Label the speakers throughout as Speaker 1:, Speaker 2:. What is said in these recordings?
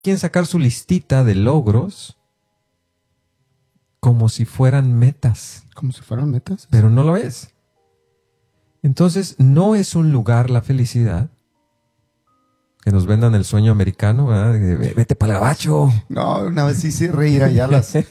Speaker 1: quieren sacar su listita de logros como si fueran metas.
Speaker 2: Como si fueran metas.
Speaker 1: Pero no lo es. Entonces, no es un lugar la felicidad. Que nos vendan el sueño americano, ¿verdad? Vete para el gabacho.
Speaker 2: No, una vez hice reír allá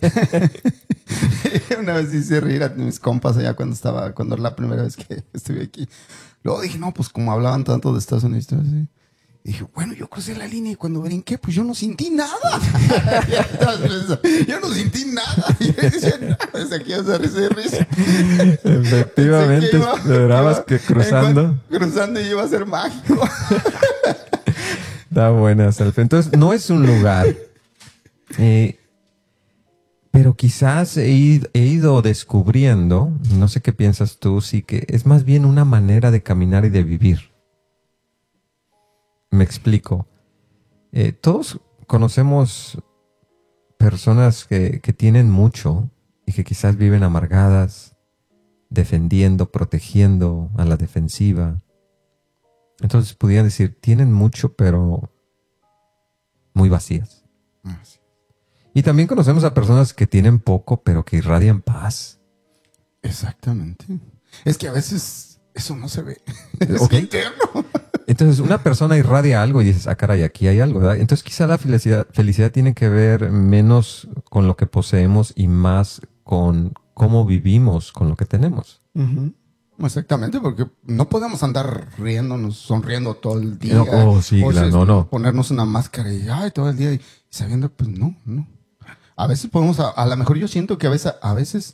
Speaker 2: una vez hice reír a mis compas allá cuando la primera vez que estuve aquí. Luego dije, no, pues como hablaban tanto de Estados Unidos, así. Dije, bueno, yo crucé la línea y cuando brinqué, pues yo no sentí nada. Yo no sentí nada. Y yo decía, no, desde aquí vas a risa.
Speaker 1: Efectivamente, esperabas que cruzando.
Speaker 2: Cruzando iba a ser mágico.
Speaker 1: Está buena, Alfredo. Entonces, no es un lugar. Pero quizás he ido descubriendo, no sé qué piensas tú, sí que es más bien una manera de caminar y de vivir. Me explico. Todos conocemos personas que tienen mucho y que quizás viven amargadas, defendiendo, protegiendo a la defensiva. Entonces pudieran decir, tienen mucho, pero muy vacías.
Speaker 2: Sí.
Speaker 1: Y también conocemos a personas que tienen poco, pero que irradian paz.
Speaker 2: Exactamente. Es que a veces eso no se ve.
Speaker 1: Ok.
Speaker 2: Es interno.
Speaker 1: Entonces una persona irradia algo y dices, ah, caray, aquí hay algo, ¿verdad? Entonces quizá la felicidad tiene que ver menos con lo que poseemos y más con cómo vivimos con lo que tenemos.
Speaker 2: Uh-huh. Exactamente, porque no podemos andar riéndonos, sonriendo todo el día.
Speaker 1: No, sí, claro, no.
Speaker 2: Ponernos una máscara y todo el día y sabiendo, pues no. A veces podemos, a lo mejor yo siento que a veces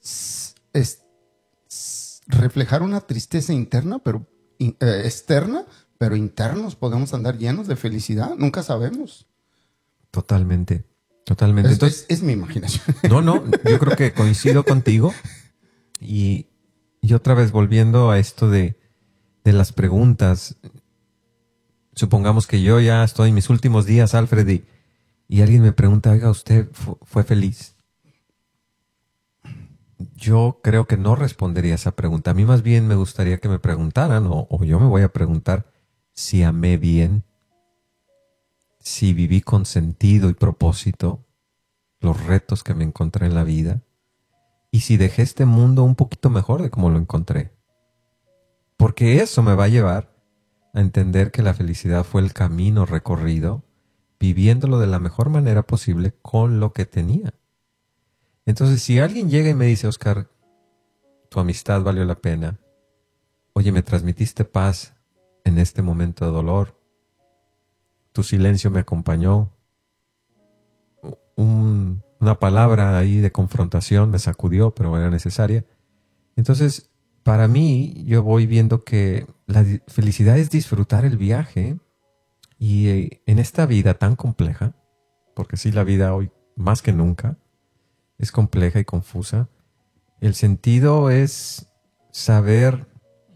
Speaker 2: reflejar una tristeza interna, pero externa, pero internos podemos andar llenos de felicidad. Nunca sabemos.
Speaker 1: Totalmente. Entonces,
Speaker 2: es mi imaginación.
Speaker 1: No, yo creo que coincido contigo. Y otra vez volviendo a esto de las preguntas. Supongamos que yo ya estoy en mis últimos días, Alfred, y alguien me pregunta, oiga, ¿usted fue feliz? Yo creo que no respondería esa pregunta. A mí más bien me gustaría que me preguntaran, o yo me voy a preguntar, si amé bien, si viví con sentido y propósito los retos que me encontré en la vida, y si dejé este mundo un poquito mejor de como lo encontré. Porque eso me va a llevar a entender que la felicidad fue el camino recorrido, viviéndolo de la mejor manera posible con lo que tenía. Entonces, si alguien llega y me dice, Oscar, tu amistad valió la pena, oye, me transmitiste paz en este momento de dolor, tu silencio me acompañó, una palabra ahí de confrontación me sacudió, pero era necesaria. Entonces, para mí, yo voy viendo que la felicidad es disfrutar el viaje y en esta vida tan compleja, porque sí, la vida hoy más que nunca es compleja y confusa, el sentido es saber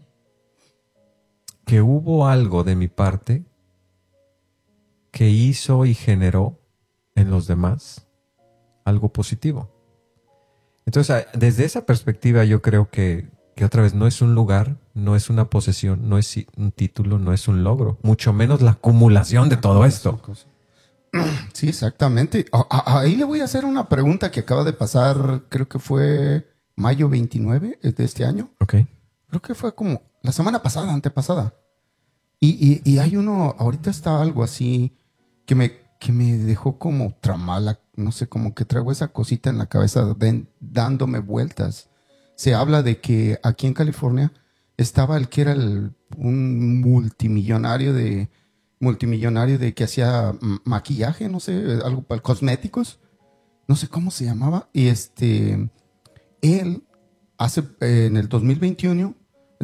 Speaker 1: que hubo algo de mi parte que hizo y generó en los demás algo positivo. Entonces, desde esa perspectiva yo creo que otra vez no es un lugar, no es una posesión, no es un título, no es un logro, mucho menos la acumulación de todo esto.
Speaker 2: Sí, exactamente. Ahí le voy a hacer una pregunta que acaba de pasar, creo que fue mayo 29 de este año.
Speaker 1: Ok.
Speaker 2: Creo que fue como la semana pasada, antepasada. Y hay uno, ahorita está algo así que me dejó como tramala, no sé, como que traigo esa cosita en la cabeza dándome vueltas. Se habla de que aquí en California estaba el que era un multimillonario de que hacía maquillaje, no sé, algo para cosméticos, no sé cómo se llamaba, y él hace en el 2021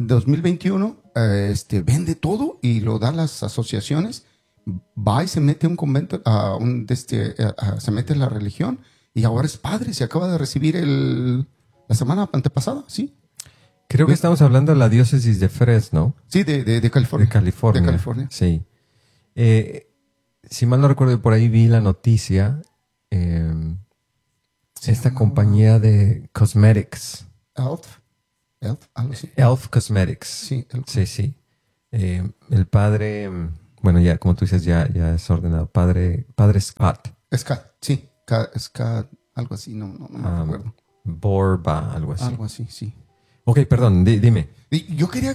Speaker 2: vende todo y lo da a las asociaciones, va y se mete a un convento, se mete en la religión y ahora es padre, se acaba de recibir la semana antepasada, ¿sí?
Speaker 1: Creo que estamos hablando de la diócesis de Fresno.
Speaker 2: Sí, de California.
Speaker 1: De California. Sí. Si mal no recuerdo, por ahí vi la noticia. Esta compañía de cosmetics.
Speaker 2: Elf, algo así.
Speaker 1: Elf Cosmetics.
Speaker 2: Sí,
Speaker 1: sí. El padre, Bueno, ya, como tú dices, ya es ordenado. Padre Scott.
Speaker 2: Scott, sí. Scott, algo así, no me
Speaker 1: um,
Speaker 2: acuerdo.
Speaker 1: Borba, algo así.
Speaker 2: Algo así, sí.
Speaker 1: Ok, perdón, dime.
Speaker 2: Y yo quería,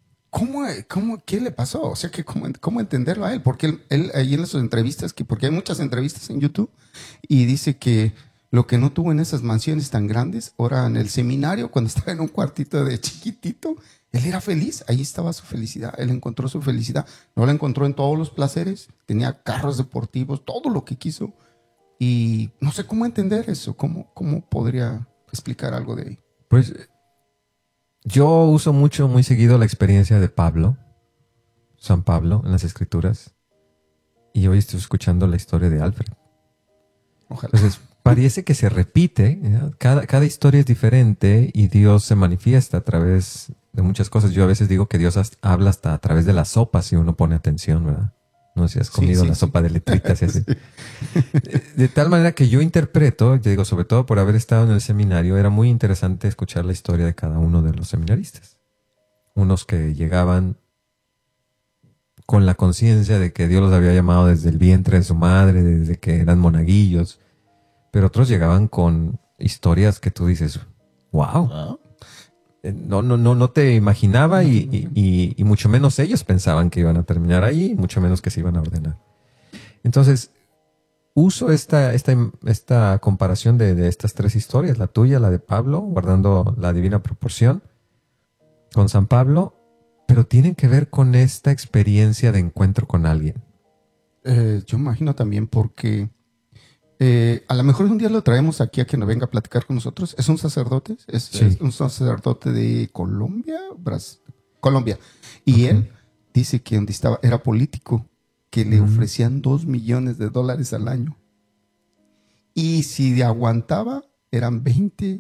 Speaker 2: ¿qué le pasó? O sea, ¿cómo entenderlo a él? Porque él ahí en sus entrevistas, porque hay muchas entrevistas en YouTube, y dice que lo que no tuvo en esas mansiones tan grandes, ahora en el seminario, cuando estaba en un cuartito de chiquitito, él era feliz, ahí estaba su felicidad, él encontró su felicidad, no la encontró en todos los placeres, tenía carros deportivos, todo lo que quiso, y no sé cómo entender eso, cómo podría explicar algo de ahí.
Speaker 1: Pues yo uso muy seguido la experiencia de Pablo, San Pablo, en las Escrituras. Y hoy estoy escuchando la historia de Alfred.
Speaker 2: Ojalá.
Speaker 1: Entonces, parece que se repite. Cada historia es diferente y Dios se manifiesta a través de muchas cosas. Yo a veces digo que Dios habla hasta a través de la sopa si uno pone atención, ¿verdad? No sé si has comido
Speaker 2: Sí,
Speaker 1: la
Speaker 2: sí.
Speaker 1: sopa de letritas y así.
Speaker 2: Sí.
Speaker 1: De tal manera que yo interpreto, yo digo, sobre todo por haber estado en el seminario, era muy interesante escuchar la historia de cada uno de los seminaristas. Unos que llegaban con la conciencia de que Dios los había llamado desde el vientre de su madre, desde que eran monaguillos, pero otros llegaban con historias que tú dices, wow,
Speaker 2: Ah.
Speaker 1: no te imaginaba y mucho menos ellos pensaban que iban a terminar ahí, mucho menos que se iban a ordenar. Entonces, uso esta comparación de estas tres historias, la tuya, la de Pablo, guardando la divina proporción, con San Pablo, pero tienen que ver con esta experiencia de encuentro con alguien.
Speaker 2: Yo imagino también porque a lo mejor un día lo traemos aquí a que nos venga a platicar con nosotros. Es un sacerdote,
Speaker 1: Sí.
Speaker 2: es un sacerdote de Colombia, Colombia. Y él dice que donde estaba era político, que le ofrecían $2 millones al año. Y si aguantaba, eran 20.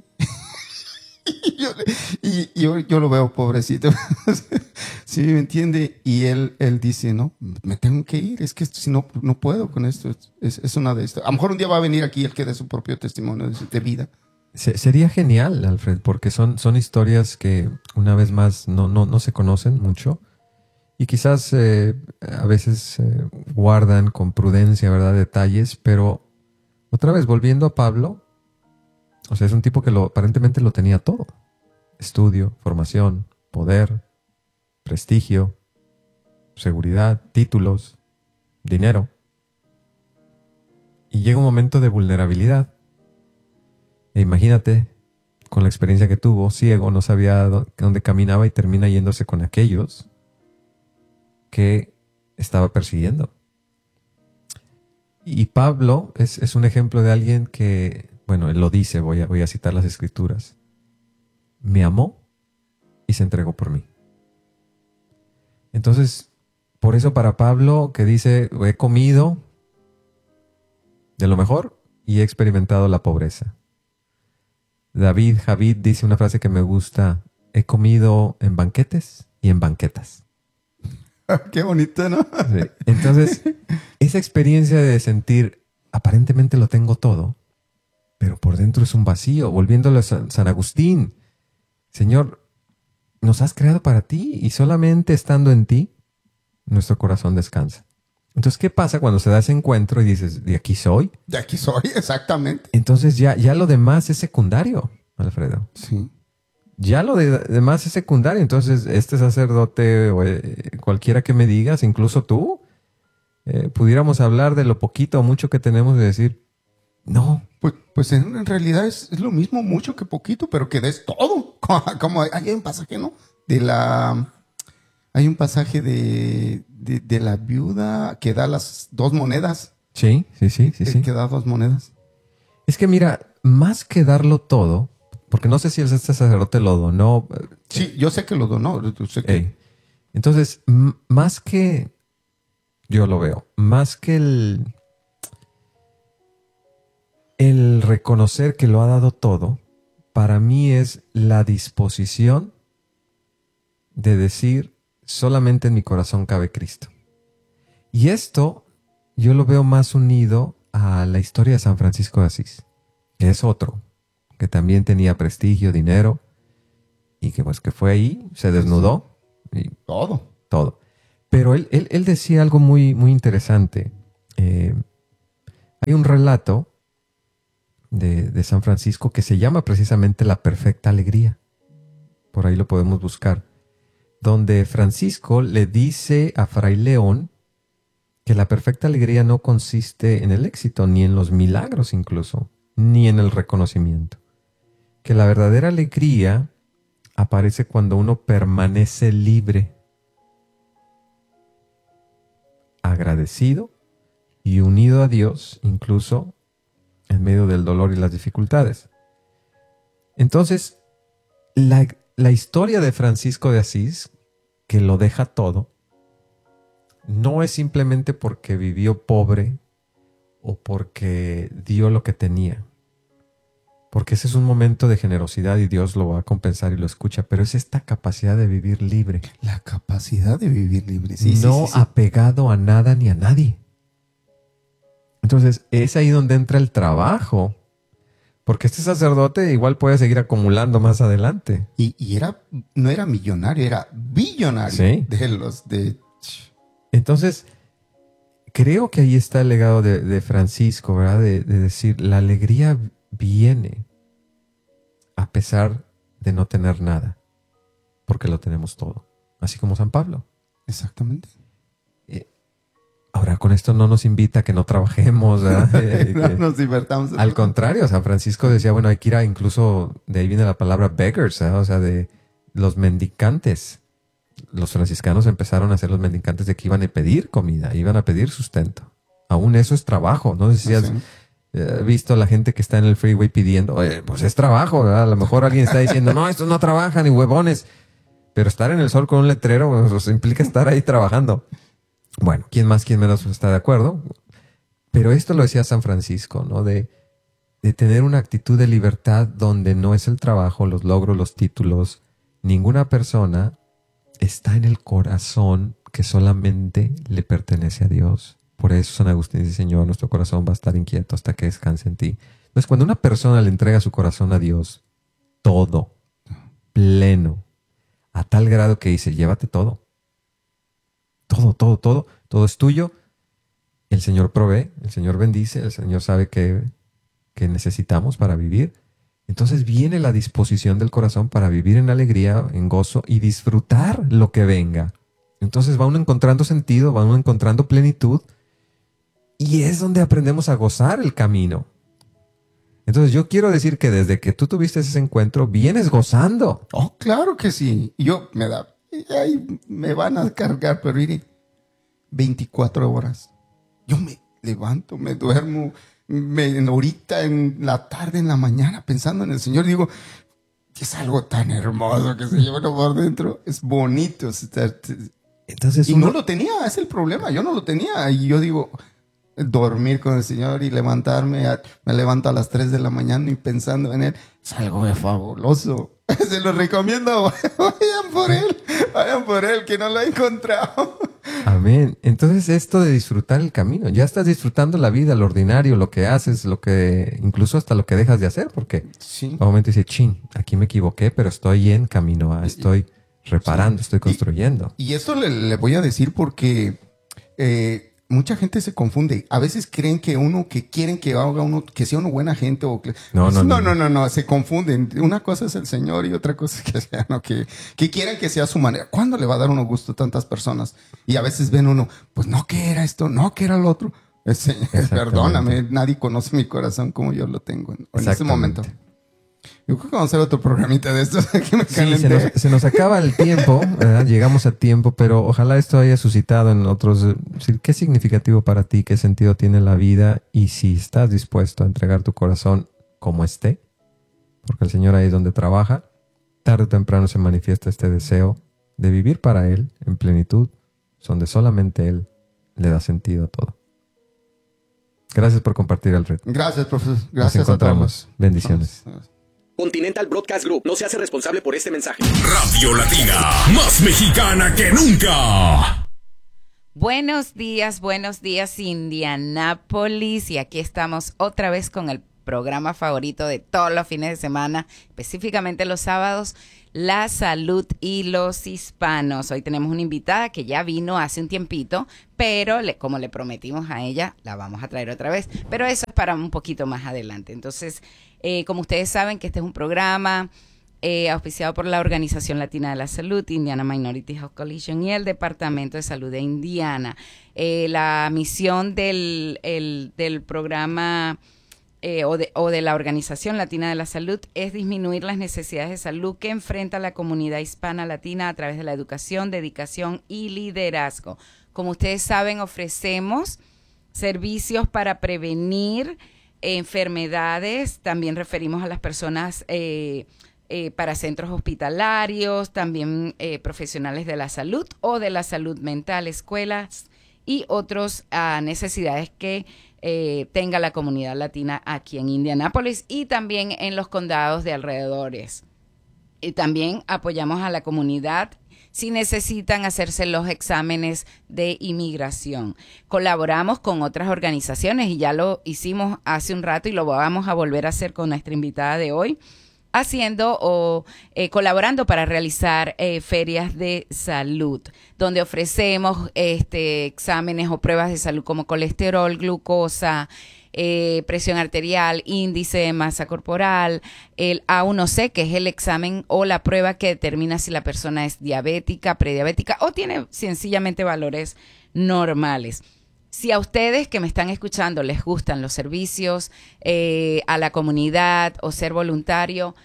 Speaker 2: Yo lo veo pobrecito. Sí, ¿me entiende? Y él dice, no, me tengo que ir. Es que si no puedo con esto. Es una de estas. A lo mejor un día va a venir aquí él que dé su propio testimonio de vida.
Speaker 1: Sería genial, Alfred, porque son historias que una vez más no se conocen mucho y quizás a veces guardan con prudencia, ¿verdad?, detalles, pero otra vez, volviendo a Pablo, o sea, es un tipo que aparentemente lo tenía todo. Estudio, formación, poder, prestigio, seguridad, títulos, dinero. Y llega un momento de vulnerabilidad. E imagínate, con la experiencia que tuvo, ciego, no sabía dónde caminaba y termina yéndose con aquellos que estaba persiguiendo. Y Pablo es un ejemplo de alguien que, bueno, él lo dice, voy a citar las escrituras. Me amó y se entregó por mí. Entonces, por eso para Pablo, que dice, he comido de lo mejor y he experimentado la pobreza. David Javid dice una frase que me gusta, he comido en banquetes y en banquetas.
Speaker 2: Qué bonito, ¿no?
Speaker 1: Sí. Entonces, esa experiencia de sentir, aparentemente lo tengo todo, pero por dentro es un vacío. Volviéndolo a San Agustín, Señor, nos has creado para ti y solamente estando en ti, nuestro corazón descansa. Entonces, ¿qué pasa cuando se da ese encuentro y dices, de aquí soy?
Speaker 2: De aquí soy, exactamente.
Speaker 1: Entonces ya lo demás es secundario, Alfredo.
Speaker 2: Sí.
Speaker 1: Ya lo demás es secundario. Entonces, este sacerdote o cualquiera que me digas, incluso tú, pudiéramos hablar de lo poquito o mucho que tenemos y decir, no.
Speaker 2: Pues en realidad es lo mismo, mucho que poquito, pero que des todo. Como hay un pasaje, ¿no? Hay un pasaje de la viuda que da las 2 monedas.
Speaker 1: Sí.
Speaker 2: Que da 2 monedas.
Speaker 1: Es que mira, más que darlo todo, porque no sé si este sacerdote lo donó.
Speaker 2: Sí, yo sé que lo donó. Yo sé que...
Speaker 1: Entonces, más que, yo lo veo, más que el reconocer que lo ha dado todo, para mí es la disposición de decir, solamente en mi corazón cabe Cristo. Y esto yo lo veo más unido a la historia de San Francisco de Asís. Es otro, que también tenía prestigio, dinero, y que pues que fue ahí, se desnudó. Y
Speaker 2: todo.
Speaker 1: todo. Pero él decía algo muy, muy interesante. Hay un relato de San Francisco que se llama precisamente La Perfecta Alegría. Por ahí lo podemos buscar. Donde Francisco le dice a Fray León que la perfecta alegría no consiste en el éxito, ni en los milagros incluso, ni en el reconocimiento. Que la verdadera alegría aparece cuando uno permanece libre, agradecido y unido a Dios, incluso en medio del dolor y las dificultades. Entonces, la historia de Francisco de Asís, que lo deja todo, no es simplemente porque vivió pobre o porque dio lo que tenía. Porque ese es un momento de generosidad y Dios lo va a compensar y lo escucha, pero es esta capacidad de vivir libre.
Speaker 2: La capacidad de vivir libre. Sí,
Speaker 1: no
Speaker 2: sí, sí.
Speaker 1: apegado a nada ni a nadie. Entonces, es ahí donde entra el trabajo. Porque este sacerdote igual puede seguir acumulando más adelante.
Speaker 2: Y no era millonario, era billonario.
Speaker 1: Sí. Entonces, creo que ahí está el legado de Francisco, ¿verdad? De decir, la alegría viene a pesar de no tener nada, porque lo tenemos todo, así como San Pablo.
Speaker 2: Exactamente.
Speaker 1: Ahora, con esto no nos invita a que no trabajemos, ¿verdad?
Speaker 2: No nos divertamos.
Speaker 1: Al contrario, San Francisco decía, bueno, hay que ir a, incluso de ahí viene la palabra beggars, ¿verdad? O sea, de los mendicantes. Los franciscanos empezaron a ser los mendicantes de que iban a pedir comida, iban a pedir sustento. Aún eso es trabajo, ¿no? Si has visto a la gente que está en el freeway pidiendo, pues es trabajo, ¿verdad? A lo mejor alguien está diciendo, no, estos no trabajan, ni huevones. Pero estar en el sol con un letrero, pues, implica estar ahí trabajando. Bueno, quién más, quién menos está de acuerdo. Pero esto lo decía San Francisco, ¿no? De tener una actitud de libertad donde no es el trabajo, los logros, los títulos. Ninguna persona está en el corazón que solamente le pertenece a Dios. Por eso San Agustín dice, Señor, nuestro corazón va a estar inquieto hasta que descanse en ti. Entonces, cuando una persona le entrega su corazón a Dios, todo, pleno, a tal grado que dice, llévate todo. Todo es tuyo. El Señor provee, el Señor bendice, el Señor sabe que necesitamos para vivir. Entonces viene la disposición del corazón para vivir en alegría, en gozo y disfrutar lo que venga. Entonces va uno encontrando sentido, va uno encontrando plenitud y es donde aprendemos a gozar el camino. Entonces yo quiero decir que desde que tú tuviste ese encuentro, vienes gozando.
Speaker 2: Oh, claro que sí. Ahí me van a cargar, pero iré 24 horas. Yo me levanto, me duermo, ahorita en la tarde, en la mañana, pensando en el Señor, digo, es algo tan hermoso que se lleva por dentro. Es bonito.
Speaker 1: Entonces,
Speaker 2: no lo tenía, es el problema. Yo no lo tenía. Y yo digo, dormir con el Señor y levantarme, me levanto a las 3 de la mañana y pensando en Él, es algo de fabuloso. Se lo recomiendo. Vayan por él, que no lo he encontrado.
Speaker 1: Amén. Entonces esto de disfrutar el camino, ya estás disfrutando la vida, lo ordinario, lo que haces, incluso hasta lo que dejas de hacer, porque
Speaker 2: sí.
Speaker 1: Un momento dice, chin, aquí me equivoqué, pero estoy en camino, estoy reparando, estoy construyendo.
Speaker 2: Y esto le voy a decir porque mucha gente se confunde. A veces creen que quieren que haga uno, que sea uno buena gente o no, se confunden. Una cosa es el Señor y otra cosa es que sea, ¿no? que quieran que sea su manera. ¿Cuándo le va a dar uno gusto a tantas personas? Y a veces ven uno, pues no que era esto, no que era lo otro. Perdóname, nadie conoce mi corazón como yo lo tengo en ese momento. Yo creo que vamos a hacer otro programita de estos. Que me
Speaker 1: se nos acaba el tiempo, ¿verdad? Llegamos a tiempo, pero ojalá esto haya suscitado en otros. ¿Qué es significativo para ti? ¿Qué sentido tiene la vida? Y si estás dispuesto a entregar tu corazón como esté, porque el Señor ahí es donde trabaja, tarde o temprano se manifiesta este deseo de vivir para Él en plenitud, donde solamente Él le da sentido a todo. Gracias por compartir el reto.
Speaker 2: Gracias, profesor. Gracias.
Speaker 1: Nos encontramos.
Speaker 2: A todos.
Speaker 1: Bendiciones.
Speaker 3: Continental Broadcast Group no se hace responsable por este mensaje.
Speaker 4: Radio Latina, más mexicana que nunca.
Speaker 5: Buenos días, Indianápolis. Y aquí estamos otra vez con el programa favorito de todos los fines de semana, específicamente los sábados, La Salud y los Hispanos. Hoy tenemos una invitada que ya vino hace un tiempito, pero como le prometimos a ella, la vamos a traer otra vez. Pero eso es para un poquito más adelante. Entonces, como ustedes saben que este es un programa auspiciado por la Organización Latina de la Salud, Indiana Minority Health Coalition y el Departamento de Salud de Indiana. La misión del programa o de la Organización Latina de la Salud es disminuir las necesidades de salud que enfrenta la comunidad hispana latina a través de la educación, dedicación y liderazgo. Como ustedes saben, ofrecemos servicios para prevenir enfermedades, también referimos a las personas para centros hospitalarios, también profesionales de la salud o de la salud mental, escuelas y otras necesidades que tenga la comunidad latina aquí en Indianápolis y también en los condados de alrededores. Y también apoyamos a la comunidad si necesitan hacerse los exámenes de inmigración. Colaboramos con otras organizaciones y ya lo hicimos hace un rato y lo vamos a volver a hacer con nuestra invitada de hoy, colaborando para realizar ferias de salud, donde ofrecemos exámenes o pruebas de salud como colesterol, glucosa, presión arterial, índice de masa corporal, el A1C, que es el examen o la prueba que determina si la persona es diabética, prediabética o tiene sencillamente valores normales. Si a ustedes que me están escuchando les gustan los servicios a la comunidad o ser voluntario,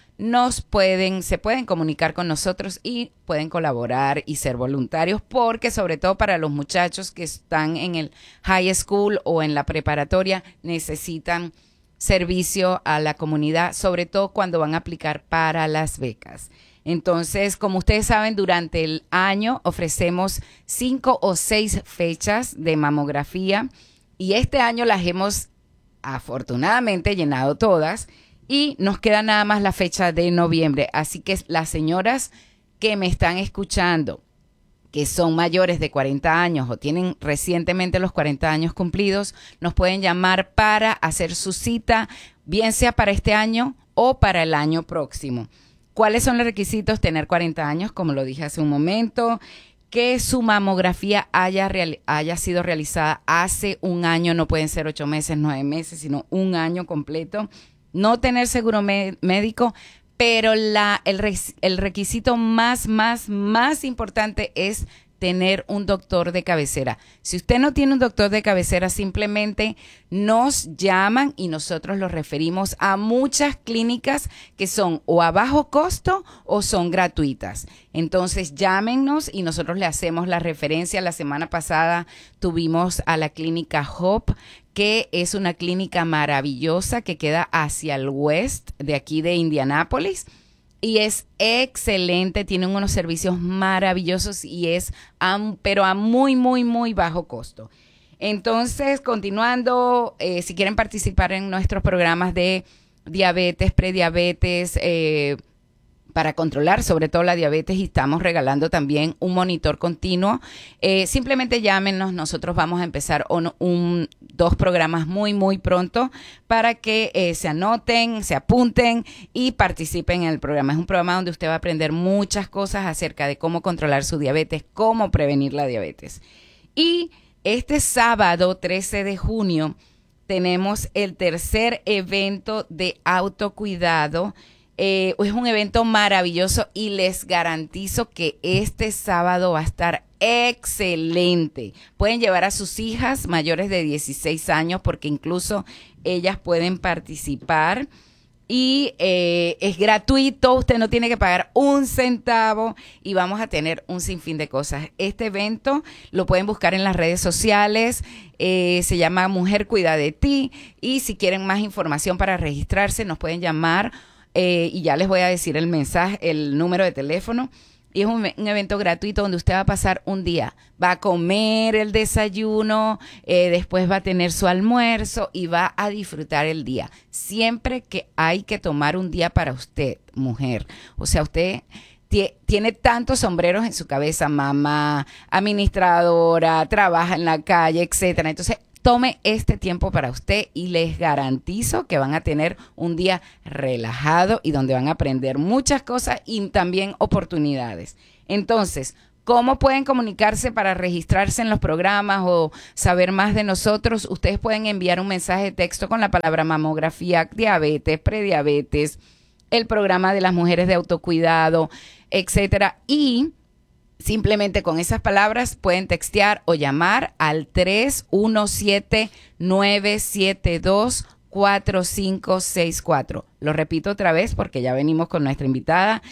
Speaker 5: se pueden comunicar con nosotros y pueden colaborar y ser voluntarios, porque sobre todo para los muchachos que están en el high school o en la preparatoria necesitan servicio a la comunidad, sobre todo cuando van a aplicar para las becas. Entonces, como ustedes saben, durante el año ofrecemos 5 o 6 fechas de mamografía y este año las hemos afortunadamente llenado todas y nos queda nada más la fecha de noviembre. Así que las señoras que me están escuchando, que son mayores de 40 años o tienen recientemente los 40 años cumplidos, nos pueden llamar para hacer su cita, bien sea para este año o para el año próximo. ¿Cuáles son los requisitos? Tener 40 años, como lo dije hace un momento, que su mamografía haya sido realizada hace un año, no pueden ser 8 meses, 9 meses, sino un año completo. No tener seguro médico, pero el requisito más importante es tener un doctor de cabecera. Si usted no tiene un doctor de cabecera, simplemente nos llaman y nosotros los referimos a muchas clínicas que son o a bajo costo o son gratuitas. Entonces llámenos y nosotros le hacemos la referencia. La semana pasada tuvimos a la clínica Hope, que es una clínica maravillosa que queda hacia el west de aquí de Indianápolis. Y es excelente, tienen unos servicios maravillosos y es pero a muy bajo costo. Entonces, continuando, si quieren participar en nuestros programas de diabetes, prediabetes, para controlar sobre todo la diabetes, y estamos regalando también un monitor continuo, simplemente llámenos, nosotros vamos a empezar 2 programas muy pronto para que se anoten, se apunten y participen en el programa. Es un programa donde usted va a aprender muchas cosas acerca de cómo controlar su diabetes, cómo prevenir la diabetes. Y este sábado 13 de junio tenemos el tercer evento de autocuidado. Es un evento maravilloso y les garantizo que este sábado va a estar excelente. Pueden llevar a sus hijas mayores de 16 años porque incluso ellas pueden participar y es gratuito, usted no tiene que pagar un centavo y vamos a tener un sinfín de cosas. Este evento lo pueden buscar en las redes sociales, se llama Mujer Cuida de Ti, y si quieren más información para registrarse nos pueden llamar. Y ya les voy a decir el número de teléfono. Y es un evento gratuito donde usted va a pasar un día. Va a comer el desayuno, después va a tener su almuerzo y va a disfrutar el día. Siempre que hay que tomar un día para usted, mujer. O sea, usted tiene tantos sombreros en su cabeza, mamá, administradora, trabaja en la calle, etcétera. Entonces, tome este tiempo para usted y les garantizo que van a tener un día relajado y donde van a aprender muchas cosas y también oportunidades. Entonces, ¿cómo pueden comunicarse para registrarse en los programas o saber más de nosotros? Ustedes pueden enviar un mensaje de texto con la palabra mamografía, diabetes, prediabetes, el programa de las mujeres de autocuidado, etcétera. Y simplemente con esas palabras pueden textear o llamar al 317-972-4564. Lo repito otra vez porque ya venimos con nuestra invitada.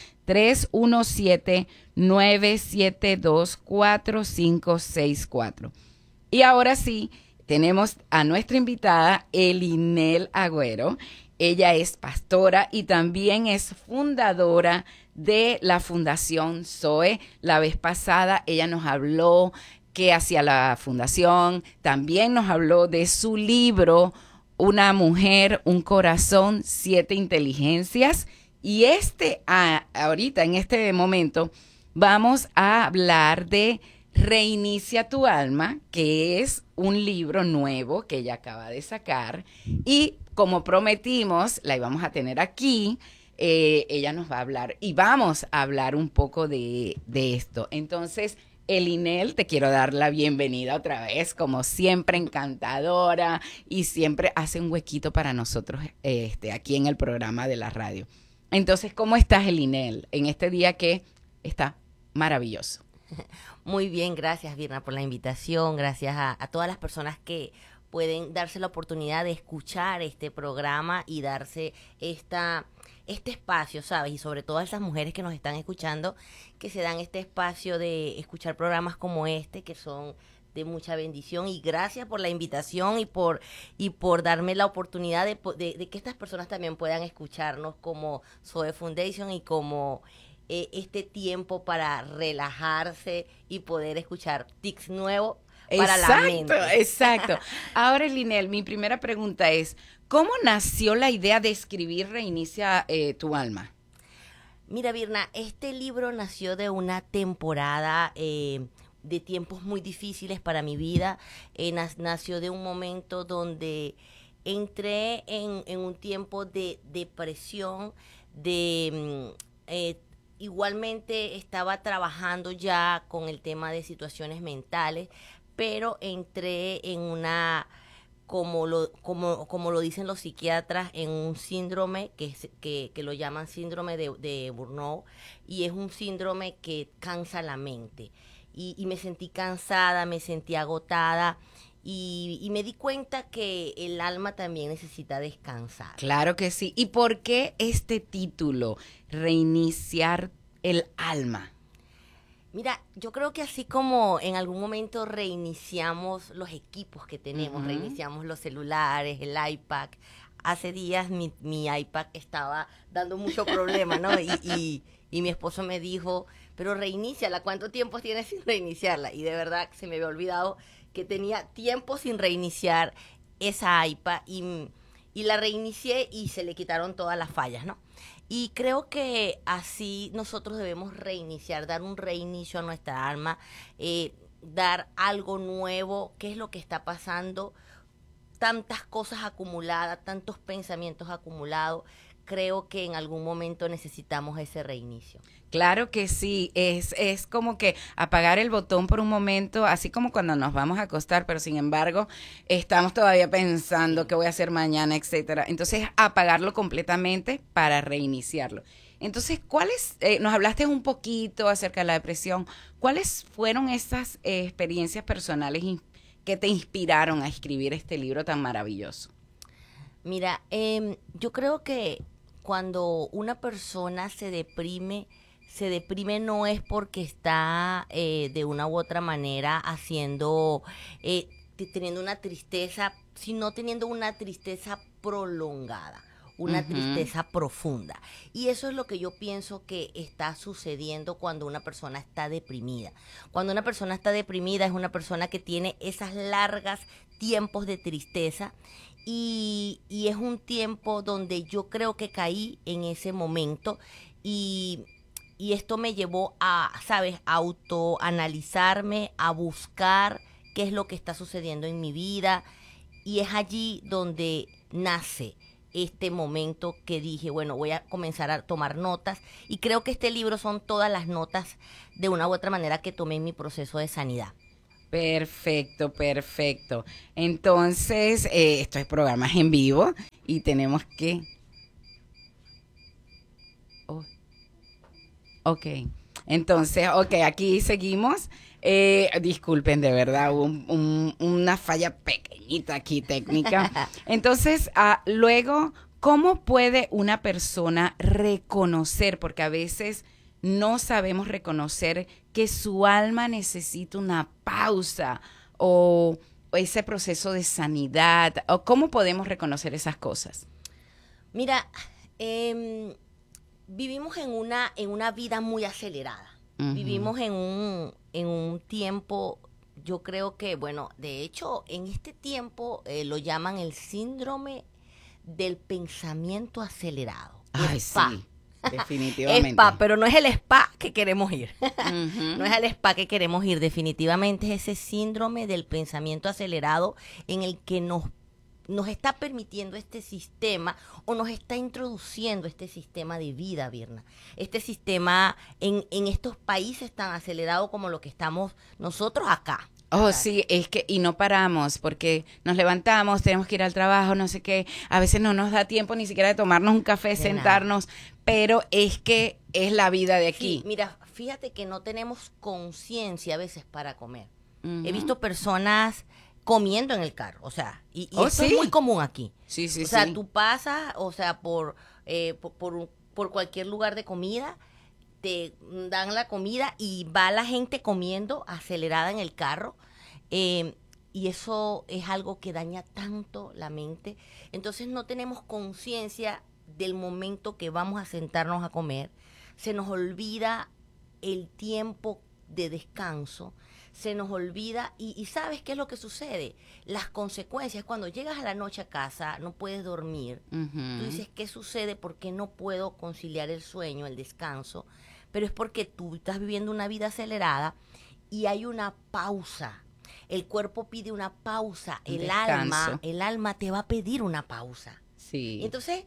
Speaker 5: 317-972-4564. Y ahora sí, tenemos a nuestra invitada, Elinel Agüero. Ella es pastora y también es fundadora de la Fundación Zoe. La vez pasada ella nos habló qué hacía la fundación, también nos habló de su libro, Una mujer, un corazón, 7 inteligencias. Y ahorita, en este momento, vamos a hablar de Reinicia tu alma, que es un libro nuevo que ella acaba de sacar. Y como prometimos, la íbamos a tener aquí, ella nos va a hablar y vamos a hablar un poco de esto. Entonces, Elinel, te quiero dar la bienvenida otra vez, como siempre encantadora y siempre hace un huequito para nosotros aquí en el programa de la radio. Entonces, ¿cómo estás, Elinel, en este día que está maravilloso?
Speaker 6: Muy bien, gracias, Virna, por la invitación. Gracias a todas las personas que pueden darse la oportunidad de escuchar este programa y darse este espacio, ¿sabes? Y sobre todo a esas mujeres que nos están escuchando, que se dan este espacio de escuchar programas como este, que son de mucha bendición. Y gracias por la invitación y por darme la oportunidad de que estas personas también puedan escucharnos como Zoe Foundation y como este tiempo para relajarse y poder escuchar tics nuevos para la mente.
Speaker 5: Exacto. Ahora, Elinel, mi primera pregunta es, ¿cómo nació la idea de escribir Reinicia tu alma?
Speaker 6: Mira, Virna, este libro nació de una temporada de tiempos muy difíciles para mi vida. Nació de un momento donde entré en un tiempo de depresión, igualmente estaba trabajando ya con el tema de situaciones mentales, pero entré en una, como lo dicen los psiquiatras, en un síndrome que lo llaman síndrome de Burnout, y es un síndrome que cansa la mente. Y me sentí cansada, me sentí agotada, y me di cuenta que el alma también necesita descansar.
Speaker 5: Claro que sí. ¿Y por qué este título, Reiniciar el alma?
Speaker 6: Mira, yo creo que así como en algún momento reiniciamos los equipos que tenemos, reiniciamos los celulares, el iPad. Hace días mi iPad estaba dando mucho problema, ¿no? Y mi esposo me dijo, pero reiníciala, ¿cuánto tiempo tienes sin reiniciarla? Y de verdad se me había olvidado que tenía tiempo sin reiniciar esa iPad y la reinicié y se le quitaron todas las fallas, ¿no? Y creo que así nosotros debemos reiniciar, dar un reinicio a nuestra alma, dar algo nuevo. ¿Qué es lo que está pasando? Tantas cosas acumuladas, tantos pensamientos acumulados. Creo que en algún momento necesitamos ese reinicio.
Speaker 5: Claro que sí, es como que apagar el botón por un momento, así como cuando nos vamos a acostar, pero sin embargo estamos todavía pensando qué voy a hacer mañana, etcétera. Entonces, apagarlo completamente para reiniciarlo. Entonces, nos hablaste un poquito acerca de la depresión, ¿cuáles fueron esas experiencias personales que te inspiraron a escribir este libro tan maravilloso?
Speaker 6: Mira, yo creo que cuando una persona se deprime no es porque está de una u otra manera teniendo una tristeza, sino teniendo una tristeza prolongada, una tristeza profunda. Y eso es lo que yo pienso que está sucediendo cuando una persona está deprimida. Cuando una persona está deprimida es una persona que tiene esas largas tiempos de tristeza. Y es un tiempo donde yo creo que caí en ese momento y esto me llevó a, ¿sabes?, autoanalizarme, a buscar qué es lo que está sucediendo en mi vida Y es allí donde nace este momento que dije, bueno, voy a comenzar a tomar notas. Y creo que este libro son todas las notas de una u otra manera que tomé en mi proceso de sanidad.
Speaker 5: Perfecto, perfecto. Entonces, esto es programas en vivo y tenemos que... Oh. Ok, entonces, aquí seguimos. Disculpen, de verdad, hubo una falla pequeñita aquí técnica. Entonces, luego, ¿cómo puede una persona reconocer? Porque a veces no sabemos reconocer que su alma necesita una pausa o ese proceso de sanidad. ¿O cómo podemos reconocer esas cosas?
Speaker 6: Mira, vivimos en una vida muy acelerada. Uh-huh. Vivimos en un tiempo, yo creo que, bueno, de hecho, en este tiempo lo llaman el síndrome del pensamiento acelerado.
Speaker 5: Ay,
Speaker 6: spa.
Speaker 5: Sí, definitivamente.
Speaker 6: Spa, pero no es el spa que queremos ir. Uh-huh. No es el spa que queremos ir, definitivamente es ese síndrome del pensamiento acelerado en el que nos está permitiendo este sistema o nos está introduciendo este sistema de vida, Virna. Este sistema en estos países tan acelerado como lo que estamos nosotros acá.
Speaker 5: Oh, sí, es que, y no paramos, porque nos levantamos, tenemos que ir al trabajo, no sé qué, a veces no nos da tiempo ni siquiera de tomarnos un café, sentarnos, pero es que es la vida de aquí.
Speaker 6: Sí, mira, fíjate que no tenemos conciencia a veces para comer. Uh-huh. He visto personas comiendo en el carro, o sea, y esto es muy común aquí.
Speaker 5: Sí,
Speaker 6: o sea, tú pasas, o sea, por cualquier lugar de comida, te dan la comida y va la gente comiendo acelerada en el carro, y eso es algo que daña tanto la mente. Entonces no tenemos conciencia del momento que vamos a sentarnos a comer, se nos olvida el tiempo de descanso, se nos olvida y ¿sabes qué es lo que sucede? Las consecuencias, cuando llegas a la noche a casa, no puedes dormir, tú dices, ¿qué sucede? ¿Por qué no puedo conciliar el sueño, el descanso? Pero es porque tú estás viviendo una vida acelerada y hay una pausa. El cuerpo pide una pausa, el alma te va a pedir una pausa.
Speaker 5: Sí.
Speaker 6: Entonces,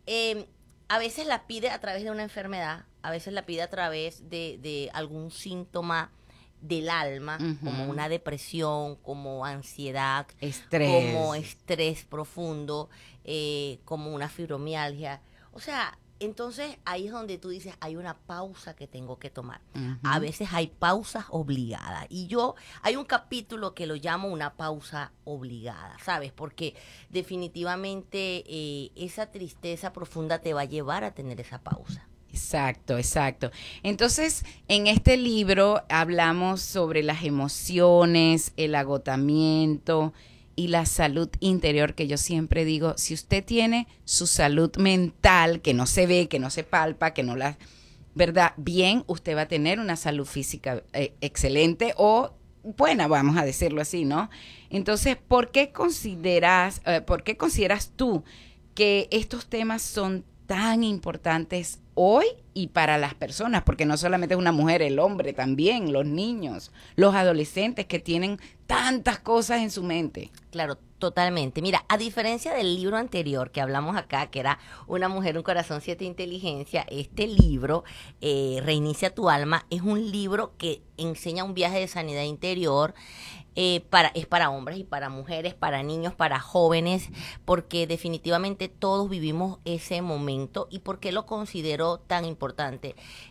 Speaker 6: a veces la pide a través de una enfermedad, a veces la pide a través de algún síntoma del alma, como una depresión, como ansiedad, como estrés profundo, como una fibromialgia. O sea, entonces ahí es donde tú dices, hay una pausa que tengo que tomar. A veces hay pausas obligadas. Y hay un capítulo que lo llamo una pausa obligada, ¿sabes? Porque definitivamente esa tristeza profunda te va a llevar a tener esa pausa.
Speaker 5: Exacto, exacto. Entonces, en este libro hablamos sobre las emociones, el agotamiento y la salud interior, que yo siempre digo, si usted tiene su salud mental, que no se ve, que no se palpa, que no la, ¿verdad? Bien, usted va a tener una salud física excelente o buena, vamos a decirlo así, ¿no? Entonces, ¿por qué consideras tú que estos temas son tan importantes hoy y para las personas? Porque no solamente es una mujer, el hombre también, los niños, los adolescentes que tienen tantas cosas en su mente.
Speaker 6: Claro, totalmente. Mira, a diferencia del libro anterior que hablamos acá, que era Una mujer, un corazón, 7 inteligencia, este libro, Reinicia tu alma, es un libro que enseña un viaje de sanidad interior. Es para hombres y para mujeres, para niños, para jóvenes, porque definitivamente todos vivimos ese momento. ¿Y por qué lo considero tan importante?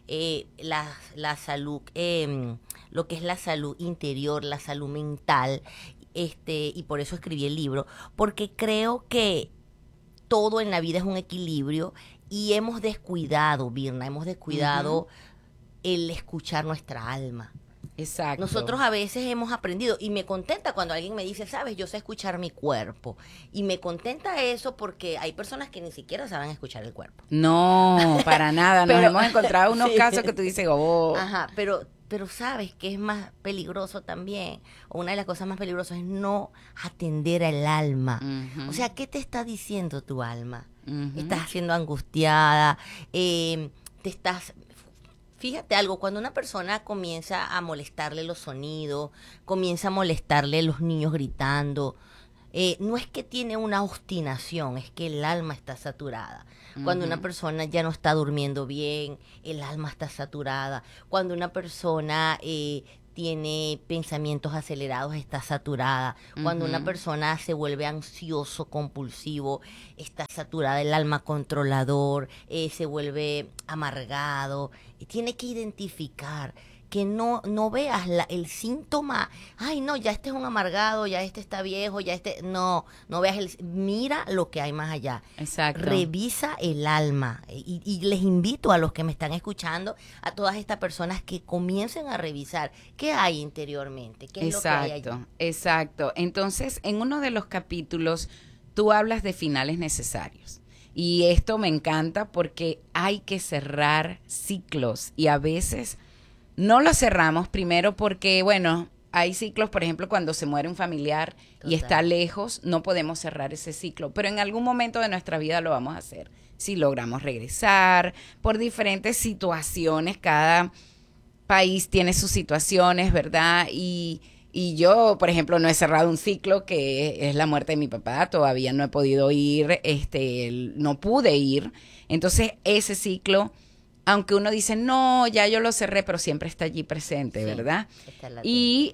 Speaker 6: La salud, lo que es la salud interior, la salud mental, y por eso escribí el libro, porque creo que todo en la vida es un equilibrio y hemos descuidado, Virna, el escuchar nuestra alma.
Speaker 5: Exacto.
Speaker 6: Nosotros a veces hemos aprendido, y me contenta cuando alguien me dice, sabes, yo sé escuchar mi cuerpo, y me contenta eso porque hay personas que ni siquiera saben escuchar el cuerpo.
Speaker 5: No, para nada, nos hemos encontrado unos casos que tú dices, oh.
Speaker 6: Ajá, pero sabes que es más peligroso también, o una de las cosas más peligrosas es no atender al alma. O sea, ¿qué te está diciendo tu alma? Estás siendo angustiada, Fíjate algo, cuando una persona comienza a molestarle los sonidos, comienza a molestarle los niños gritando, no es que tiene una obstinación, es que el alma está saturada. Cuando una persona ya no está durmiendo bien, el alma está saturada. Cuando una persona tiene pensamientos acelerados, está saturada. Cuando una persona se vuelve ansioso, compulsivo, está saturada. El alma controlador, se vuelve amargado. Tiene que identificar que no veas el síntoma. Ay, no, ya este es un amargado, ya este está viejo, ya este... No veas mira lo que hay más allá.
Speaker 5: Exacto.
Speaker 6: Revisa el alma. Y les invito a los que me están escuchando, a todas estas personas que comiencen a revisar qué hay interiormente, qué es lo que hay allí.
Speaker 5: Exacto. Entonces, en uno de los capítulos, tú hablas de finales necesarios. Y esto me encanta porque hay que cerrar ciclos y a veces no los cerramos primero porque, bueno, hay ciclos, por ejemplo, cuando se muere un familiar y está lejos, no podemos cerrar ese ciclo, pero en algún momento de nuestra vida lo vamos a hacer. Si logramos regresar por diferentes situaciones, cada país tiene sus situaciones, ¿verdad? Y yo, por ejemplo, no he cerrado un ciclo que es la muerte de mi papá, todavía no he podido ir, no pude ir. Entonces, ese ciclo, aunque uno dice, no, ya yo lo cerré, pero siempre está allí presente, ¿verdad? Y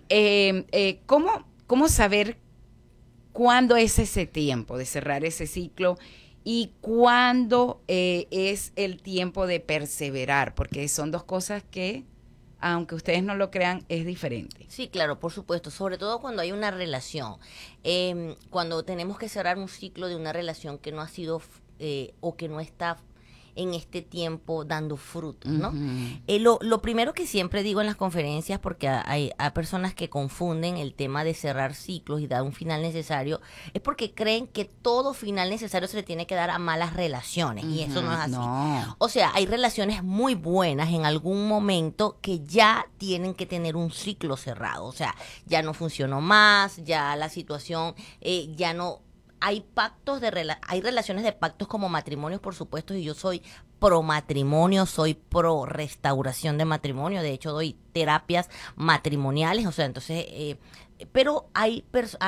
Speaker 5: ¿cómo saber cuándo es ese tiempo de cerrar ese ciclo y cuándo es el tiempo de perseverar? Porque son dos cosas que, aunque ustedes no lo crean, es diferente.
Speaker 6: Sí, claro, por supuesto, sobre todo cuando hay una relación. Cuando tenemos que cerrar un ciclo de una relación que no ha sido o que no está en este tiempo dando frutos, ¿no? Lo primero que siempre digo en las conferencias, porque hay personas que confunden el tema de cerrar ciclos y dar un final necesario, es porque creen que todo final necesario se le tiene que dar a malas relaciones, y eso no es así.
Speaker 5: No.
Speaker 6: O sea, hay relaciones muy buenas en algún momento que ya tienen que tener un ciclo cerrado, o sea, ya no funcionó más, ya la situación ya no... Hay hay relaciones de pactos como matrimonios, por supuesto, y yo soy pro matrimonio, soy pro restauración de matrimonio, de hecho doy terapias matrimoniales, o sea, entonces, pero hay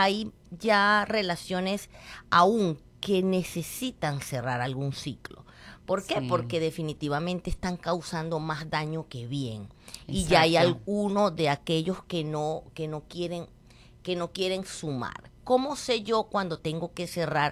Speaker 6: ya relaciones aún que necesitan cerrar algún ciclo. ¿Por qué?
Speaker 5: Sí.
Speaker 6: Porque definitivamente están causando más daño que bien. Y
Speaker 5: Exacto.
Speaker 6: ya hay alguno de aquellos que no quieren sumar. ¿Cómo sé yo cuando tengo que cerrar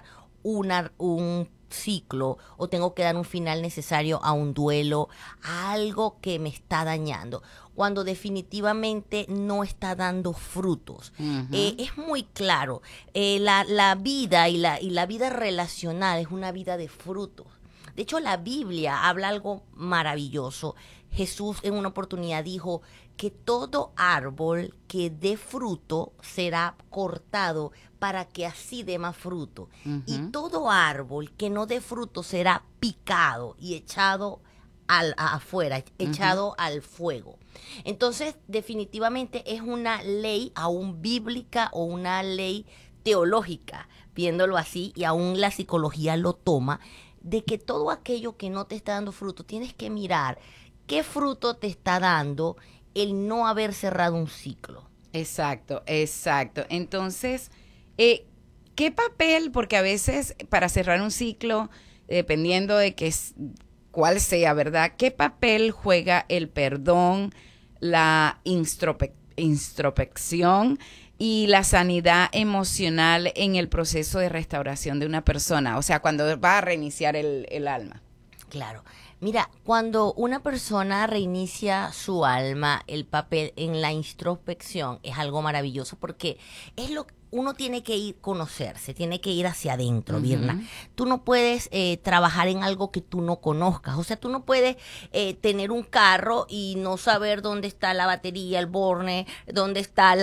Speaker 6: un ciclo o tengo que dar un final necesario a un duelo, a algo que me está dañando? Cuando definitivamente no está dando frutos. Es muy claro. La vida y la vida relacional es una vida de frutos. De hecho, la Biblia habla algo maravilloso. Jesús en una oportunidad dijo que todo árbol que dé fruto será cortado para que así dé más fruto. Y todo árbol que no dé fruto será picado y echado afuera, echado al fuego. Entonces, definitivamente es una ley aún bíblica o una ley teológica, viéndolo así, y aún la psicología lo toma, de que todo aquello que no te está dando fruto, tienes que mirar qué fruto te está dando el no haber cerrado un ciclo.
Speaker 5: Exacto. Entonces, ¿qué papel? Porque a veces para cerrar un ciclo, dependiendo de cuál sea, ¿verdad? ¿Qué papel juega el perdón, la introspección y la sanidad emocional en el proceso de restauración de una persona? O sea, cuando va a reiniciar el alma.
Speaker 6: Claro. Mira, cuando una persona reinicia su alma, el papel en la introspección es algo maravilloso porque es uno tiene que conocerse, tiene que ir hacia adentro, Virna. Tú no puedes trabajar en algo que tú no conozcas. O sea, tú no puedes tener un carro y no saber dónde está la batería, el borne, dónde está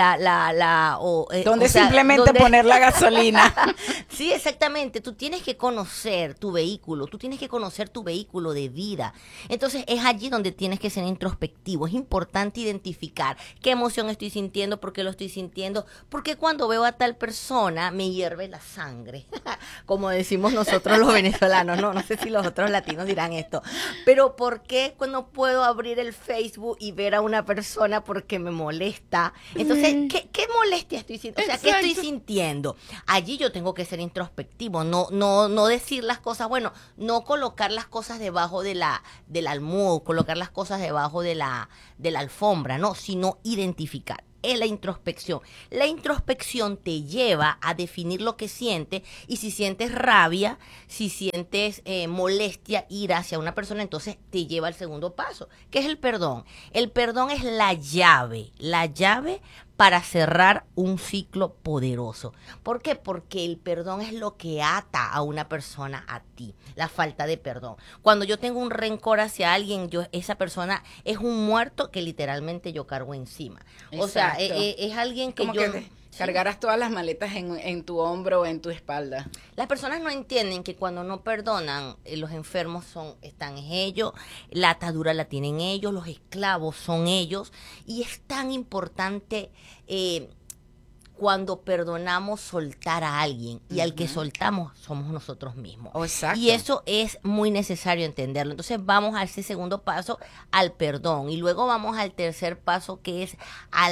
Speaker 5: simplemente poner la gasolina.
Speaker 6: Sí, exactamente. Tú tienes que conocer tu vehículo, tú tienes que conocer tu vehículo de vida. Entonces, es allí donde tienes que ser introspectivo. Es importante identificar qué emoción estoy sintiendo, por qué lo estoy sintiendo, porque cuando veo a tal persona me hierve la sangre, como decimos nosotros los venezolanos, no sé si los otros latinos dirán esto, pero ¿por qué cuando puedo abrir el Facebook y ver a una persona porque me molesta? Entonces, ¿qué molestia estoy sintiendo? O sea, ¿qué estoy sintiendo? Allí yo tengo que ser introspectivo, no decir las cosas, bueno, no colocar las cosas debajo del almohad, colocar las cosas debajo de la alfombra, no, sino identificar. Es la introspección. La introspección te lleva a definir lo que sientes, y si sientes rabia, si sientes molestia, ira hacia una persona, entonces te lleva al segundo paso, que es el perdón. El perdón es la llave para cerrar un ciclo poderoso. ¿Por qué? Porque el perdón es lo que ata a una persona a ti, la falta de perdón. Cuando yo tengo un rencor hacia alguien, esa persona es un muerto que literalmente yo cargo encima.
Speaker 5: Exacto.
Speaker 6: O sea, es alguien que
Speaker 5: como
Speaker 6: yo...
Speaker 5: que cargaras todas las maletas en tu hombro o en tu espalda.
Speaker 6: Las personas no entienden que cuando no perdonan, los enfermos están ellos, la atadura la tienen ellos, los esclavos son ellos, y es tan importante cuando perdonamos soltar a alguien, y al que soltamos somos nosotros mismos.
Speaker 5: Oh, exacto.
Speaker 6: Y eso es muy necesario entenderlo. Entonces vamos a ese segundo paso, al perdón, y luego vamos al tercer paso, que es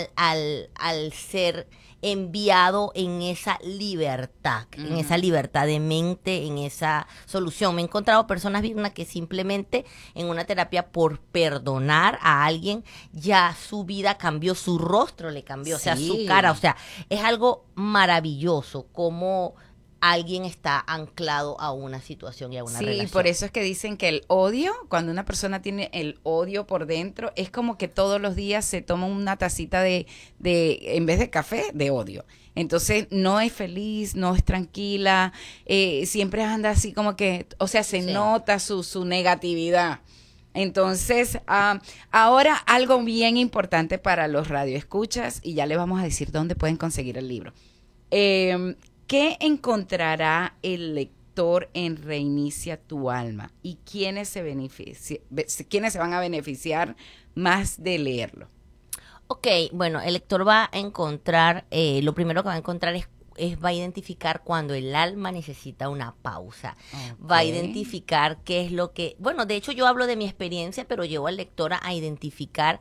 Speaker 6: al ser enviado en esa libertad, en esa libertad de mente, en esa solución. Me he encontrado personas, Virna, que simplemente en una terapia, por perdonar a alguien, ya su vida cambió, su rostro le cambió, o sea, su cara, o sea, es algo maravilloso como alguien está anclado a una situación y a una relación.
Speaker 5: Sí, por eso es que dicen que el odio, cuando una persona tiene el odio por dentro, es como que todos los días se toma una tacita de en vez de café, de odio. Entonces no es feliz, no es tranquila, siempre anda así como que, o sea, se nota su negatividad. Entonces, ahora algo bien importante para los radioescuchas, y ya les vamos a decir dónde pueden conseguir el libro. ¿Qué encontrará el lector en Reinicia tu alma? ¿Y quiénes se van a beneficiar más de leerlo?
Speaker 6: Ok, bueno, el lector va a encontrar, lo primero que va a encontrar va a identificar cuando el alma necesita una pausa. Okay. Va a identificar qué es lo que... Bueno, de hecho yo hablo de mi experiencia, pero llevo al lector a identificar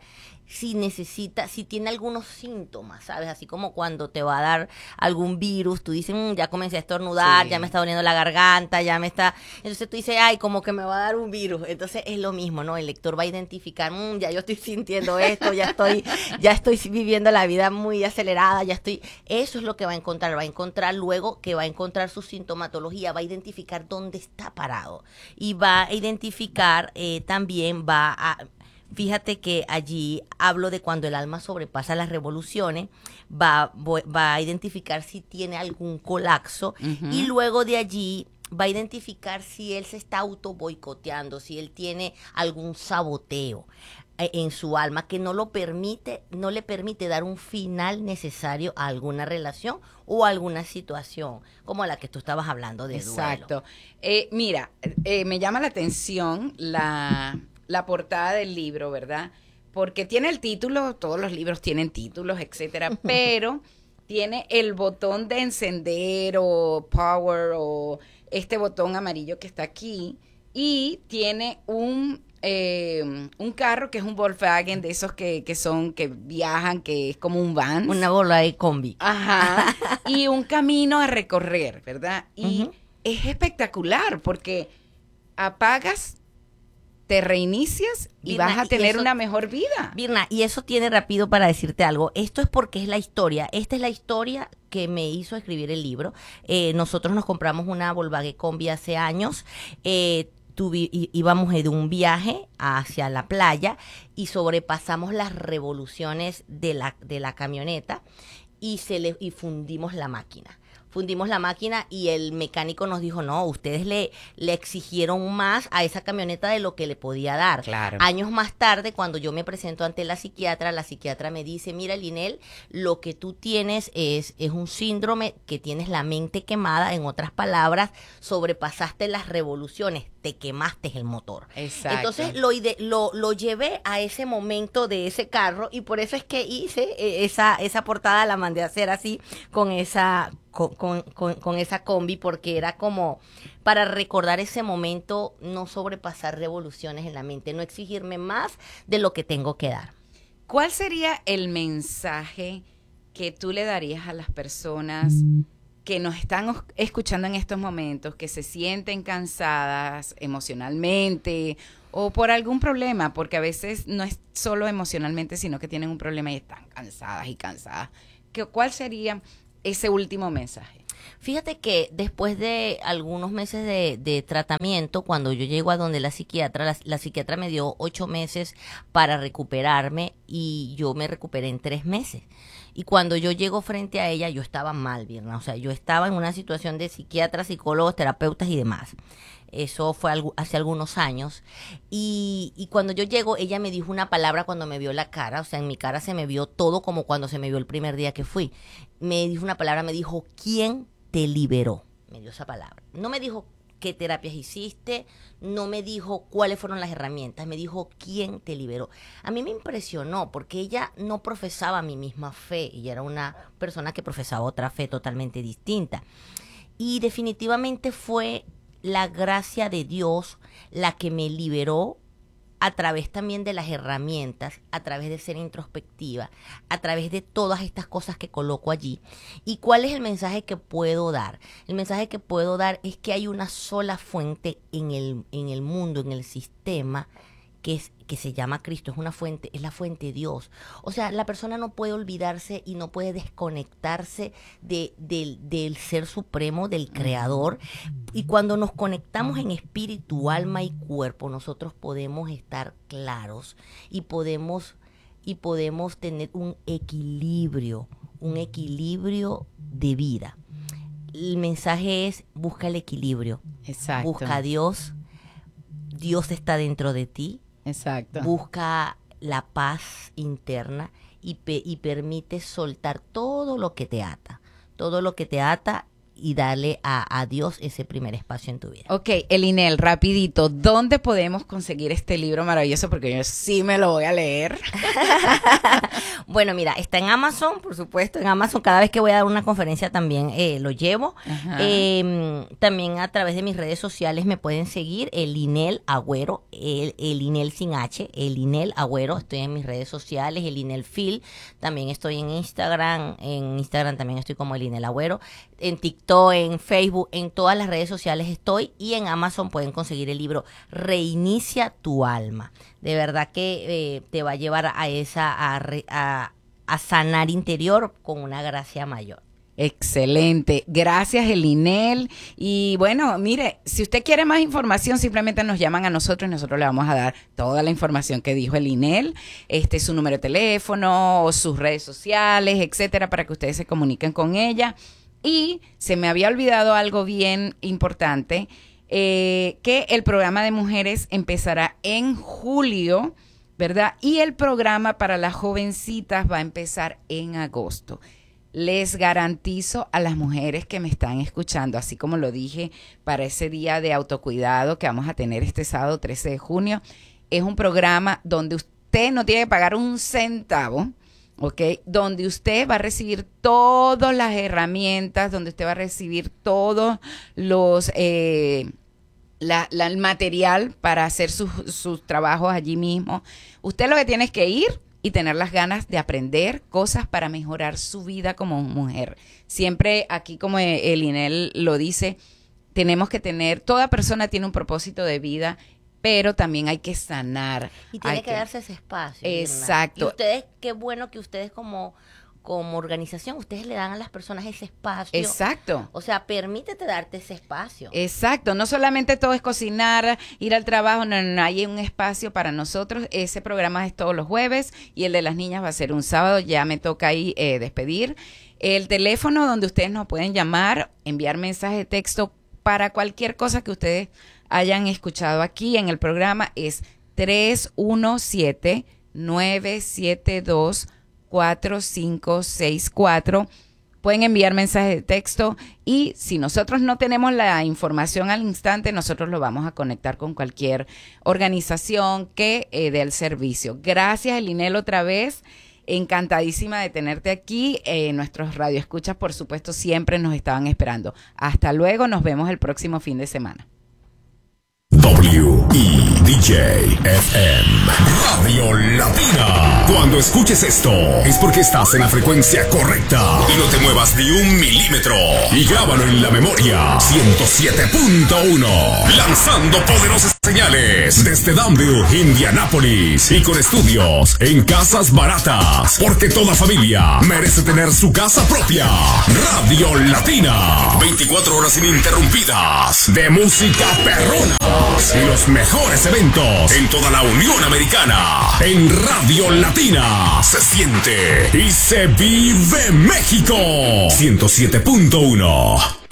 Speaker 6: si tiene algunos síntomas, ¿sabes? Así como cuando te va a dar algún virus, tú dices, ya comencé a estornudar, ya me está doliendo la garganta, entonces tú dices, ay, como que me va a dar un virus. Entonces es lo mismo, ¿no? El lector va a identificar, ya yo estoy sintiendo esto, ya estoy viviendo la vida muy acelerada, eso es lo que va a encontrar luego, que va a encontrar su sintomatología, va a identificar dónde está parado, y va a identificar también, fíjate que allí hablo de cuando el alma sobrepasa las revoluciones, va a identificar si tiene algún colapso, y luego de allí va a identificar si él se está auto boicoteando, si él tiene algún saboteo en su alma que no le permite dar un final necesario a alguna relación o a alguna situación como la que tú estabas hablando de duelo.
Speaker 5: Exacto. Mira, me llama la atención la portada del libro, ¿verdad? Porque tiene el título, todos los libros tienen títulos, etcétera, pero tiene el botón de encender o power o este botón amarillo que está aquí, y tiene un carro que es un Volkswagen de esos que viajan, que es como un van.
Speaker 6: Una bola de combi.
Speaker 5: Ajá. Y un camino a recorrer, ¿verdad? Y es espectacular porque apagas, te reinicias y
Speaker 6: Virna,
Speaker 5: vas a tener una mejor vida.
Speaker 6: Virna, y eso tiene rápido para decirte algo. Esto es porque es la historia. Esta es la historia que me hizo escribir el libro. Nosotros nos compramos una Volkswagen Combi hace años. Íbamos de un viaje hacia la playa y sobrepasamos las revoluciones de la camioneta y fundimos la máquina. fundimos la máquina y el mecánico nos dijo, no, ustedes le exigieron más a esa camioneta de lo que le podía dar.
Speaker 5: Claro.
Speaker 6: Años más tarde, cuando yo me presento ante la psiquiatra me dice, mira, Linel, lo que tú tienes es un síndrome que tienes la mente quemada, en otras palabras, sobrepasaste las revoluciones, te quemaste el motor.
Speaker 5: Exacto.
Speaker 6: Entonces lo llevé a ese momento de ese carro y por eso es que hice esa portada, la mandé a hacer así con esa combi, porque era como para recordar ese momento, no sobrepasar revoluciones en la mente, no exigirme más de lo que tengo que dar.
Speaker 5: ¿Cuál sería el mensaje que tú le darías a las personas que nos están escuchando en estos momentos, que se sienten cansadas emocionalmente o por algún problema? Porque a veces no es solo emocionalmente, sino que tienen un problema y están cansadas y cansadas. ¿Cuál sería ese último mensaje?
Speaker 6: Fíjate que después de algunos meses de tratamiento, cuando yo llego a donde la psiquiatra me dio 8 meses para recuperarme y yo me recuperé en 3 meses. Y cuando yo llego frente a ella, yo estaba mal, Virna. O sea, yo estaba en una situación de psiquiatras, psicólogos, terapeutas y demás. Eso fue hace algunos años. Y cuando yo llego, ella me dijo una palabra cuando me vio la cara. O sea, en mi cara se me vio todo como cuando se me vio el primer día que fui. Me dijo una palabra, me dijo, ¿quién te liberó? Me dio esa palabra. No me dijo qué terapias hiciste, no me dijo cuáles fueron las herramientas, me dijo quién te liberó. A mí me impresionó porque ella no profesaba mi misma fe, ella era una persona que profesaba otra fe totalmente distinta. Y definitivamente fue la gracia de Dios la que me liberó a través también de las herramientas, a través de ser introspectiva, a través de todas estas cosas que coloco allí. ¿Y cuál es el mensaje que puedo dar? El mensaje que puedo dar es que hay una sola fuente en el mundo, en el sistema, que se llama Cristo, es una fuente, es la fuente de Dios. O sea, la persona no puede olvidarse y no puede desconectarse del ser supremo, del creador. Y cuando nos conectamos en espíritu, alma y cuerpo, nosotros podemos estar claros y podemos tener un equilibrio de vida. El mensaje es, busca el equilibrio.
Speaker 5: Exacto.
Speaker 6: Busca a Dios. Dios está dentro de ti.
Speaker 5: Exacto.
Speaker 6: Busca la paz interna y permite soltar todo lo que te ata y darle a Dios ese primer espacio en tu vida.
Speaker 5: Ok, Elinel, rapidito, ¿dónde podemos conseguir este libro maravilloso? Porque yo sí me lo voy a leer.
Speaker 6: Bueno, mira, está en Amazon, por supuesto, en Amazon. Cada vez que voy a dar una conferencia también lo llevo. También a través de mis redes sociales me pueden seguir, Elinel Agüero, Elinel sin H, Elinel Agüero. Estoy en mis redes sociales, Elinel Phil. También estoy en Instagram también estoy como Elinel Agüero. En TikTok, en Facebook, en todas las redes sociales estoy, y en Amazon pueden conseguir el libro Reinicia tu alma. De verdad que te va a llevar a sanar interior con una gracia mayor.
Speaker 5: Excelente. Gracias, Elinel. Y bueno, mire, si usted quiere más información, simplemente nos llaman a nosotros y nosotros le vamos a dar toda la información que dijo Elinel, su número de teléfono, sus redes sociales, etcétera, para que ustedes se comuniquen con ella. Y se me había olvidado algo bien importante, que el programa de mujeres empezará en julio, ¿verdad? Y el programa para las jovencitas va a empezar en agosto. Les garantizo a las mujeres que me están escuchando, así como lo dije para ese día de autocuidado que vamos a tener este sábado 13 de junio, es un programa donde usted no tiene que pagar un centavo, ¿ok? Donde usted va a recibir todas las herramientas, donde usted va a recibir todos los el material para hacer sus trabajos allí mismo. Usted lo que tiene es que ir y tener las ganas de aprender cosas para mejorar su vida como mujer. Siempre aquí, como Elinel lo dice, tenemos que tener, toda persona tiene un propósito de vida, pero también hay que sanar.
Speaker 6: Y tiene que darse ese espacio.
Speaker 5: Exacto.
Speaker 6: Y ustedes, qué bueno que ustedes como organización, ustedes le dan a las personas ese espacio.
Speaker 5: Exacto.
Speaker 6: O sea, permítete darte ese espacio.
Speaker 5: Exacto. No solamente todo es cocinar, ir al trabajo, no, hay un espacio para nosotros. Ese programa es todos los jueves y el de las niñas va a ser un sábado. Ya me toca ahí despedir. El teléfono donde ustedes nos pueden llamar, enviar mensaje de texto para cualquier cosa que ustedes hayan escuchado aquí en el programa es 317-972-4564. Pueden enviar mensajes de texto y si nosotros no tenemos la información al instante, nosotros lo vamos a conectar con cualquier organización que dé el servicio. Gracias, Elinel, otra vez. Encantadísima de tenerte aquí. Nuestros radioescuchas, por supuesto, siempre nos estaban esperando. Hasta luego, nos vemos el próximo fin de semana.
Speaker 4: WIDJ-FM Radio Latina. Cuando escuches esto es porque estás en la frecuencia correcta y no te muevas ni un milímetro. Y grábalo en la memoria. 107.1 lanzando poderosas señales desde Danville, Indianápolis, y con estudios en casas baratas, porque toda familia merece tener su casa propia. Radio Latina, 24 horas ininterrumpidas de música perrona y los mejores eventos en toda la Unión Americana. En Radio Latina se siente y se vive México. 107.1